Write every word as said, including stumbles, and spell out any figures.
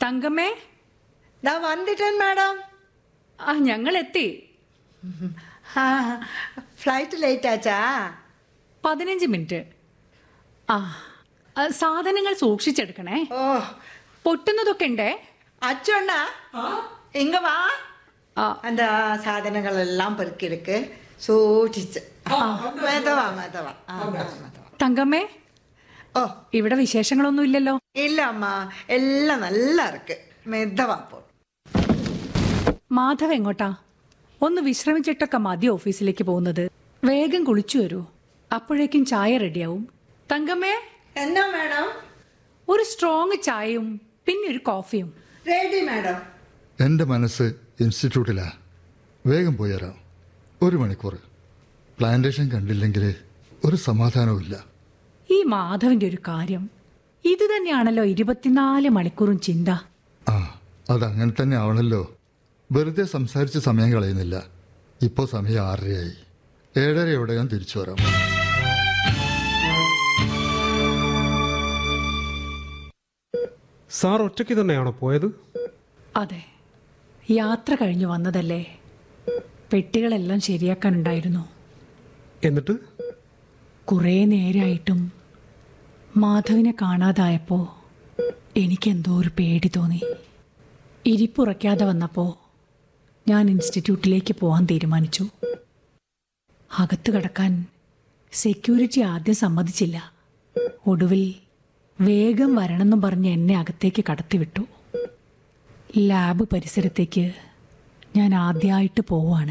തങ്കമ്മേ, ദാ വന്നിട്ടൻ മാഡം. ആ ഞങ്ങൾ എത്തി. ആ ഫ്ലൈറ്റ് ലേറ്റ് ആച്ചാ? പതിനഞ്ച് മിനിറ്റ്. ആ ആ, സാധനങ്ങൾ സൂക്ഷിച്ചെടുക്കണേ. ഓ പൊട്ടുന്നതൊക്കെ ഉണ്ടേ. അച്ഛണ്ണ ഇങ്ങ വാ. ആ அந்த സാധനങ്ങളെല്ലാം പെറുക്കിയെടുക്ക്, സൂക്ഷിച്ച്. മെതവാ മെതവാ ആ, ആ, മെതവാ. തങ്കമ്മേ, ഓ ഇവിടെ വിശേഷങ്ങളൊന്നും ഇല്ലല്ലോ? ഇല്ല അമ്മ, എല്ലാം നല്ല ഇറക്ക്. മെതവാ പോ. മാധവ് എങ്ങോട്ടാ? ഒന്ന് വിശ്രമിച്ചിട്ടൊക്കെ മതി ഓഫീസിലേക്ക് പോകുന്നത്. വേഗം കുളിച്ചു വരൂ, അപ്പോഴേക്കും ചായ റെഡിയാവും. തങ്കമ്മേ, എന്നാ മാഡം? ഒരു സ്ട്രോങ് ചായയും പിന്നെ ഒരു കോഫിയും. Ready madam. എൻ്റെ മനസ്സ് ഇൻസ്റ്റിറ്റ്യൂട്ടിലാ. വേഗം പോയരാം. ഒരു മണിക്കൂർ. പ്ലാന്റേഷൻ കണ്ടില്ലെങ്കിൽ ഒരു സമാധാനവും ഇല്ല. ഈ മാധവിന്റെ ഒരു കാര്യം ഇത് തന്നെയാണല്ലോ ഇരുപത്തിനാല് മണിക്കൂറും ചിന്ത. ആ അതങ്ങനെ തന്നെ ആവണല്ലോ. വെറുതെ സംസാരിച്ച് സമയം കളയുന്നില്ല. ഇപ്പോൾ സമയം ആറരയായി. ഏഴരയോടെ ഞാൻ തിരിച്ചു വരാം. സാർ ഒറ്റയ്ക്ക് തന്നെയാണോ പോയത്? അതെ, യാത്ര കഴിഞ്ഞു വന്നതല്ലേ. പെട്ടികളെല്ലാം ശരിയാക്കാനുണ്ടായിരുന്നു. എന്നിട്ട് കുറേ നേരമായിട്ടും മാധവിനെ കാണാതായപ്പോൾ എനിക്കെന്തോ ഒരു പേടി തോന്നി. ഇരിപ്പുറയ്ക്കാതെ വന്നപ്പോൾ ഞാൻ ഇൻസ്റ്റിറ്റ്യൂട്ടിലേക്ക് പോകാൻ തീരുമാനിച്ചു. അകത്ത് കടക്കാൻ സെക്യൂരിറ്റി ആദ്യം സമ്മതിച്ചില്ല. ഒടുവിൽ വേഗം വരണമെന്നും പറഞ്ഞ് എന്നെ അകത്തേക്ക് കടത്തിവിട്ടു. ലാബ് പരിസരത്തേക്ക് ഞാൻ ആദ്യമായിട്ട് പോവാണ്.